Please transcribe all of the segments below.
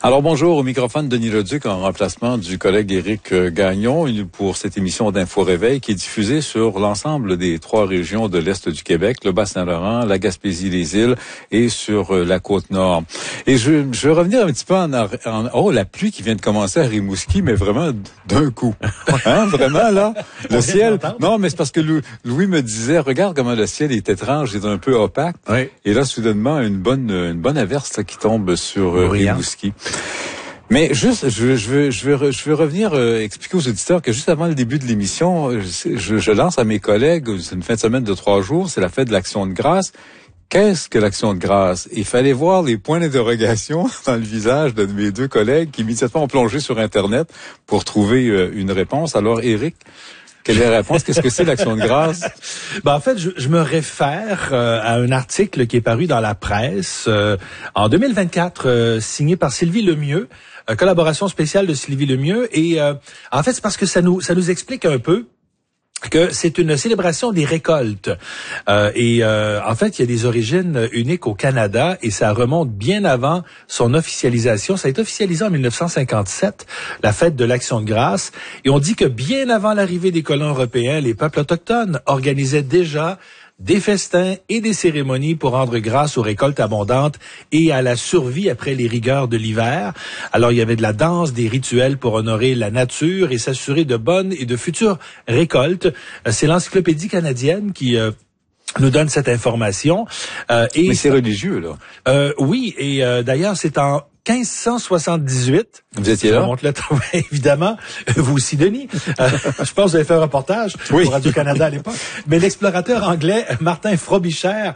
Alors bonjour, au microphone Denis Leduc en remplacement du collègue Éric Gagnon pour cette émission d'Info Réveil qui est diffusée sur l'ensemble des 3 régions de l'Est du Québec, le Bas-Saint-Laurent, la Gaspésie, les îles et sur la Côte-Nord. Et je vais revenir un petit peu la pluie qui vient de commencer à Rimouski, mais vraiment d'un coup. Hein, vraiment là, le ciel. Non, mais c'est parce que Louis me disait, regarde comment le ciel est étrange, il est un peu opaque. Oui. Et là, soudainement, une bonne averse là, qui tombe sur Rimouski. Mais juste, je vais revenir expliquer aux auditeurs que juste avant le début de l'émission, je lance à mes collègues, c'est une fin de semaine de 3 jours, c'est la fête de l'Action de grâce. Qu'est-ce que l'Action de grâce? Il fallait voir les points d'interrogation dans le visage de mes 2 collègues qui immédiatement ont plongé sur Internet pour trouver une réponse. Alors, Éric, quelle est la réponse? Qu'est-ce que c'est l'Action de grâce? En fait, je me réfère à un article qui est paru dans la presse en 2024, signé par Sylvie Lemieux, collaboration spéciale de Sylvie Lemieux. Et en fait, c'est parce que ça nous explique un peu que c'est une célébration des récoltes. En fait, il y a des origines uniques au Canada et ça remonte bien avant son officialisation. Ça a été officialisé en 1957, la fête de l'Action de grâce. Et on dit que bien avant l'arrivée des colons européens, les peuples autochtones organisaient déjà des festins et des cérémonies pour rendre grâce aux récoltes abondantes et à la survie après les rigueurs de l'hiver. Alors, il y avait de la danse, des rituels pour honorer la nature et s'assurer de bonnes et de futures récoltes. C'est l'Encyclopédie canadienne qui nous donne cette information. Mais c'est religieux, là. Oui, et d'ailleurs, c'est en 1578. Vous étiez là? Remonte le temps, évidemment. Vous aussi, Denis. Je pense que vous avez fait un reportage pour Radio-Canada à l'époque. Mais l'explorateur anglais Martin Frobisher,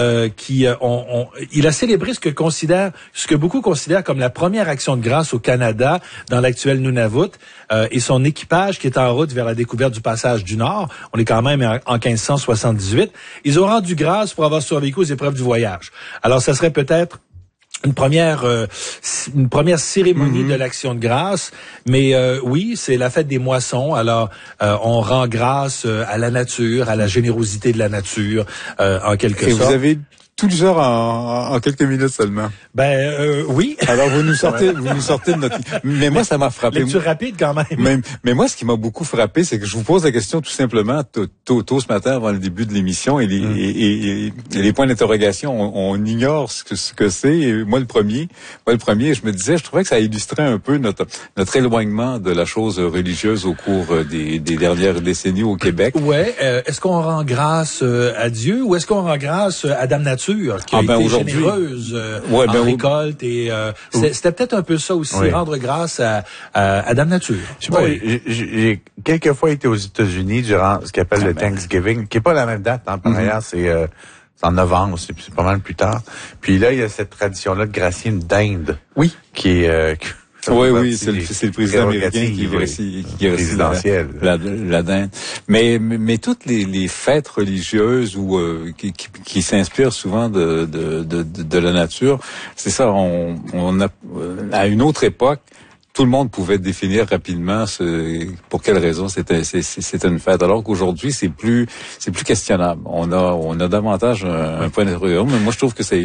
il a célébré ce que beaucoup considèrent comme la première action de grâce au Canada dans l'actuel Nunavut, et son équipage qui est en route vers la découverte du passage du Nord. On est quand même en 1578. Ils ont rendu grâce pour avoir survécu aux épreuves du voyage. Alors, ça serait peut-être une première cérémonie de l'Action de grâce, mais oui, c'est la fête des moissons. Alors, on rend grâce à la nature, à la générosité de la nature, en quelque sorte. Et vous avez tout le genre en quelques minutes seulement. Oui. Alors vous nous sortez de notre. Mais moi ça m'a frappé. Lecture rapide quand même. Mais moi ce qui m'a beaucoup frappé, c'est que je vous pose la question tout simplement tôt ce matin avant le début de l'émission et les points d'interrogation, on ignore ce que c'est. Et moi le premier, je me disais, je trouvais que ça illustrait un peu notre éloignement de la chose religieuse au cours des dernières décennies au Québec. Ouais. Est-ce qu'on rend grâce à Dieu ou est-ce qu'on rend grâce à Dame Nature qui a été généreuse en récolte et c'était peut-être un peu ça aussi, rendre grâce à Dame Nature. J'ai quelquefois été aux États-Unis durant ce qu'on appelle le Thanksgiving, qui est pas la même date, par ailleurs, c'est en novembre, c'est pas mal plus tard. Puis là, il y a cette tradition-là de gracier une dinde. Oui. Qui est Oui, c'est le président américain qui résidentiel la dinde. Mais toutes les fêtes religieuses ou qui s'inspirent souvent de la nature, c'est ça. On a à une autre époque, tout le monde pouvait définir rapidement pour quelle raison c'était une fête. Alors qu'aujourd'hui, c'est plus questionnable. On a davantage un point d'interrogation. Mais moi, je trouve que c'est